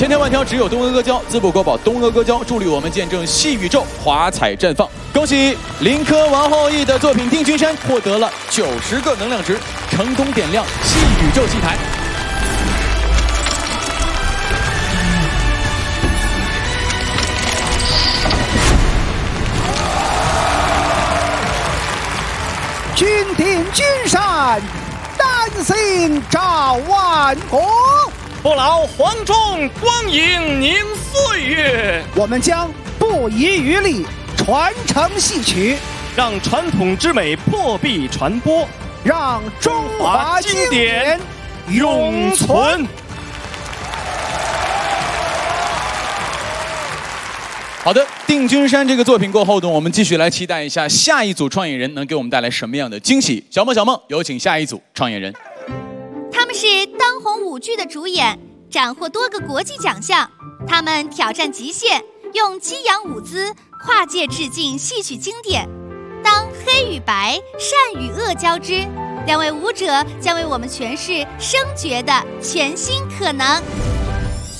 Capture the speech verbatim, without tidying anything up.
千挑万挑，只有东阿阿胶，淄博国宝东阿阿胶助力我们见证戏宇宙华彩绽放。恭喜林科王后羿的作品《定军山》获得了九十个能量值，成功点亮戏宇宙戏台。 君定军山，丹心照万国。 不劳黄忠，光阴凝岁月。 我们将不遗余力传承戏曲， 让传统之美破壁传播， 让中华经典永存。 好的，《定军山》这个作品过后呢，我们继续来期待一下下一组创演人能给我们带来什么样的惊喜。小梦，小梦，有请下一组创演人。 他们是当红舞剧的主演，斩获多个国际奖项。他们挑战极限，用激扬舞姿跨界致敬戏曲经典。当黑与白、善与恶交织，两位舞者将为我们诠释声角的全新可能。